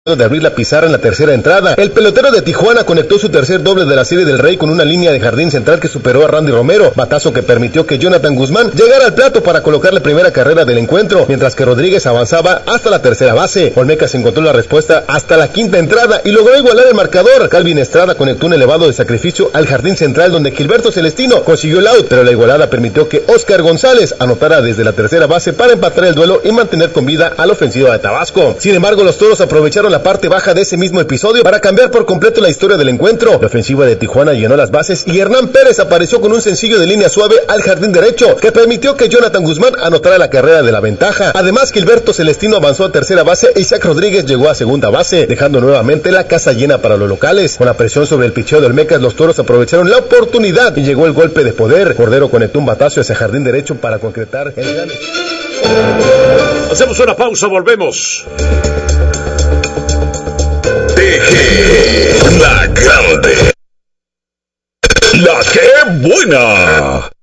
de abrir la pizarra en la tercera entrada. El pelotero de Tijuana conectó su tercer doble de la Serie del Rey con una línea de jardín central que superó a Randy Romero, batazo que permitió que Jonathan Guzmán llegara al plato para colocar la primera carrera del encuentro, mientras que Rodríguez avanzaba hasta la tercera base. Olmecas encontró la respuesta hasta la quinta entrada y logró igualar el marcador. Calvin Estrada conectó un elevado de sacrificio al jardín central donde Gilberto Celestino consiguió el out, pero la igualada permitió que Oscar González anotara desde la tercera base para empatar el duelo y mantener con vida a la ofensiva de Tabasco. Sin embargo, los Toros aprovecharon la parte baja de ese mismo episodio para cambiar por completo la historia del encuentro. La ofensiva de Tijuana llenó las bases y Hernán Pérez apareció con un sencillo de línea suave al jardín derecho que permitió que Jonathan Guzmán anotara la carrera de la ventaja. Además, Gilberto Celestino avanzó a tercera base e Isaac Rodríguez llegó a segunda base, dejando nuevamente la casa llena para los locales. Con la presión sobre el picheo de Olmecas, los Toros aprovecharon la oportunidad y llegó el golpe de poder. Cordero conectó un batazo hacia jardín derecho para concretar el gane. Hacemos una pausa, volvemos. La grande, la que buena.